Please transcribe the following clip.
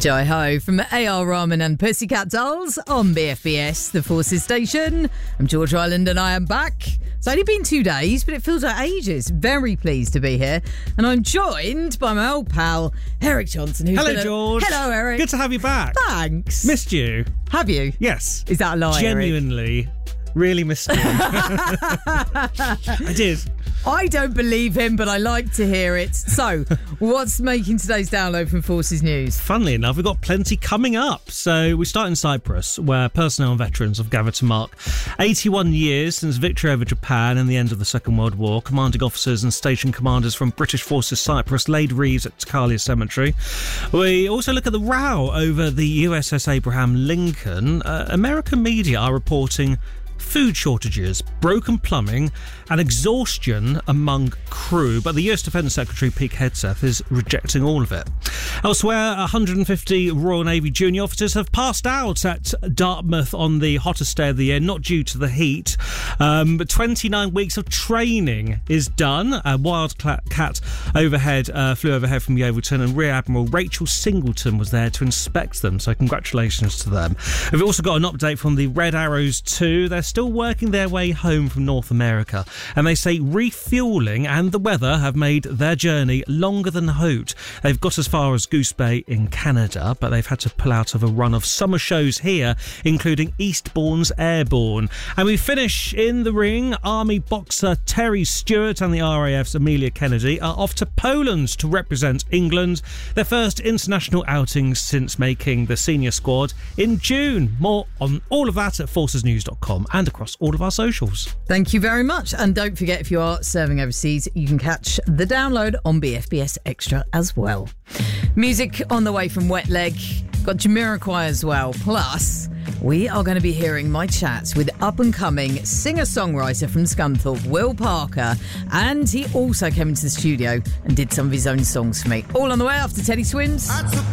Jai Ho from A.R. Rahman and Pussycat Dolls on BFBS, the Forces Station. I'm George Ireland and I am back. It's only been 2 days, but it feels like ages. Very pleased to be here. And I'm joined by my old pal, Eric Johnson. Hello, George. Hello, Eric. Good to have you back. Thanks. Missed you. Have you? Yes. Is that a lie, Genuinely, Eric? really missed you. I did. I don't believe him, but I like to hear it. So, what's making today's download from Forces News? Funnily enough, we've got plenty coming up. So we start in Cyprus, where personnel and veterans have gathered to mark 81 years since victory over Japan and the end of the Second World War. Commanding officers and station commanders from British Forces Cyprus laid wreaths at Takalia Cemetery. We also look at the row over the USS Abraham Lincoln. American media are reporting food shortages, broken plumbing and exhaustion among crew, but the US Defence Secretary Pete Hegseth is rejecting all of it. Elsewhere, 150 Royal Navy junior officers have passed out at Dartmouth on the hottest day of the year, not due to the heat, but 29 weeks of training is done. A Wildcat overhead flew overhead from Yeovilton, and Rear Admiral Rachel Singleton was there to inspect them, so congratulations to them. We've also got an update from the Red Arrows 2. They're still working their way home from North America, and they say refuelling and the weather have made their journey longer than hoped. They've got as far as Goose Bay in Canada, but they've had to pull out of a run of summer shows here, including Eastbourne's Airborne. And we finish in the ring. Army boxer Terry Stewart and the RAF's Amelia Kennedy are off to Poland to represent England, their first international outings since making the senior squad in June. More on all of that at forcesnews.com and across all of our socials. Thank you very much. And don't forget, if you are serving overseas, you can catch the download on BFBS Extra as well. Music on the way from Wet Leg. Got Jamiroquai as well. Plus, we are going to be hearing my chats with up-and-coming singer-songwriter from Scunthorpe, Will Parker. And he also came into the studio and did some of his own songs for me. All on the way after Teddy Swims.